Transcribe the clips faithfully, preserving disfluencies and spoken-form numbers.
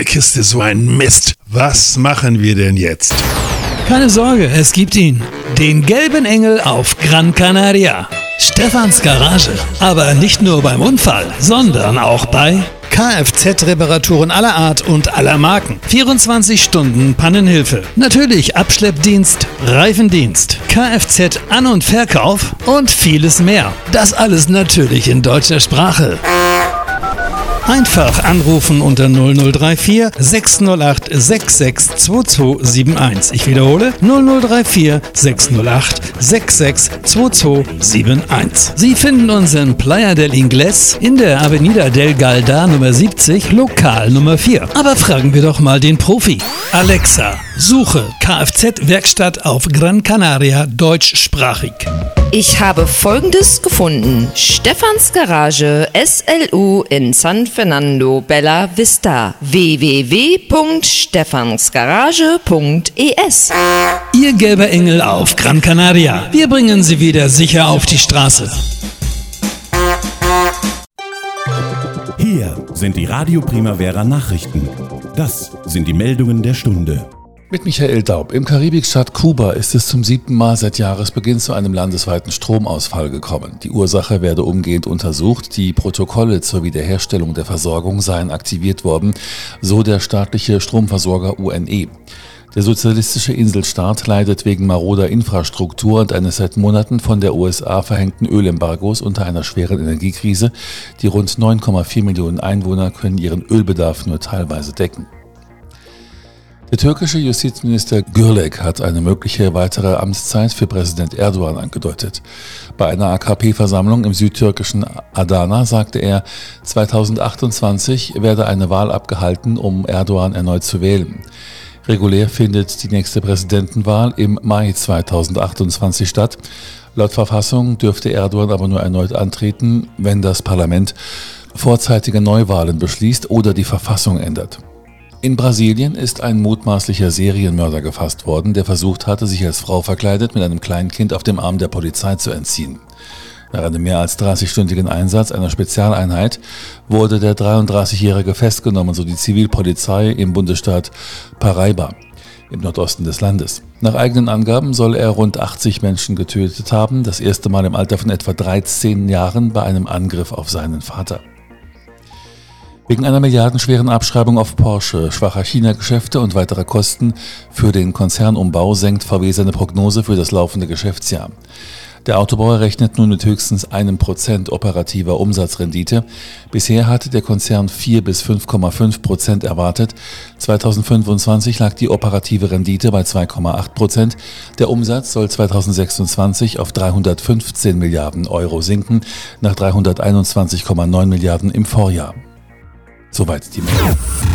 Kiste so ein Mist. Was machen wir denn jetzt? Keine Sorge, es gibt ihn. Den gelben Engel auf Gran Canaria. Stefans Garage. Aber nicht nur beim Unfall, sondern auch bei Kfz-Reparaturen aller Art und aller Marken. vierundzwanzig Stunden Pannenhilfe. Natürlich Abschleppdienst, Reifendienst, Kfz-An- und Verkauf und vieles mehr. Das alles natürlich in deutscher Sprache. Einfach anrufen unter null null drei vier sechs null acht sechs sechs zwei zwei sieben eins. Ich wiederhole null null drei vier sechs null acht sechs sechs zwei zwei sieben eins. Sie finden uns in Playa del Ingles in der Avenida del Galda Nummer siebzig, Lokal Nummer vier. Aber fragen wir doch mal den Profi. Alexa, suche Kfz-Werkstatt auf Gran Canaria deutschsprachig. Ich habe Folgendes gefunden. Stefans Garage S L U in San Fernando Bella Vista. w w w punkt stefansgarage punkt e s. Ihr gelber Engel auf Gran Canaria. Wir bringen Sie wieder sicher auf die Straße. Hier sind die Radio Primavera Nachrichten. Das sind die Meldungen der Stunde. Mit Michael Daub. Im Karibikstaat Kuba ist es zum siebten Mal seit Jahresbeginn zu einem landesweiten Stromausfall gekommen. Die Ursache werde umgehend untersucht. Die Protokolle zur Wiederherstellung der Versorgung seien aktiviert worden, so der staatliche Stromversorger U N E. Der sozialistische Inselstaat leidet wegen maroder Infrastruktur und eines seit Monaten von der U S A verhängten Ölembargos unter einer schweren Energiekrise. Die rund neun Komma vier Millionen Einwohner können ihren Ölbedarf nur teilweise decken. Der türkische Justizminister Gürlek hat eine mögliche weitere Amtszeit für Präsident Erdogan angedeutet. Bei einer A K P-Versammlung im südtürkischen Adana sagte er, zweitausendachtundzwanzig werde eine Wahl abgehalten, um Erdogan erneut zu wählen. Regulär findet die nächste Präsidentenwahl im Mai zweitausendachtundzwanzig statt. Laut Verfassung dürfte Erdogan aber nur erneut antreten, wenn das Parlament vorzeitige Neuwahlen beschließt oder die Verfassung ändert. In Brasilien ist ein mutmaßlicher Serienmörder gefasst worden, der versucht hatte, sich als Frau verkleidet mit einem kleinen Kind auf dem Arm der Polizei zu entziehen. Nach einem mehr als dreißigstündigen Einsatz einer Spezialeinheit wurde der dreiunddreißigjährige festgenommen, so die Zivilpolizei im Bundesstaat Paraíba im Nordosten des Landes. Nach eigenen Angaben soll er rund achtzig Menschen getötet haben, das erste Mal im Alter von etwa dreizehn Jahren bei einem Angriff auf seinen Vater. Wegen einer milliardenschweren Abschreibung auf Porsche, schwacher China-Geschäfte und weiterer Kosten für den Konzernumbau senkt V W seine Prognose für das laufende Geschäftsjahr. Der Autobauer rechnet nun mit höchstens einem Prozent operativer Umsatzrendite. Bisher hatte der Konzern vier bis fünf Komma fünf Prozent erwartet. zweitausendfünfundzwanzig lag die operative Rendite bei zwei Komma acht Prozent. Der Umsatz soll zweitausendsechsundzwanzig auf dreihundertfünfzehn Milliarden Euro sinken, nach dreihunderteinundzwanzig Komma neun Milliarden im Vorjahr. Soweit die Meldung.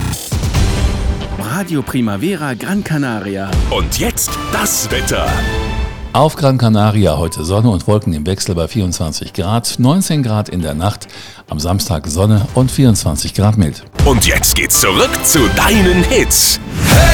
Radio Primavera Gran Canaria. Und jetzt das Wetter. Auf Gran Canaria heute Sonne und Wolken im Wechsel bei vierundzwanzig Grad, neunzehn Grad in der Nacht, am Samstag Sonne und vierundzwanzig Grad mild. Und jetzt geht's zurück zu deinen Hits. Hey!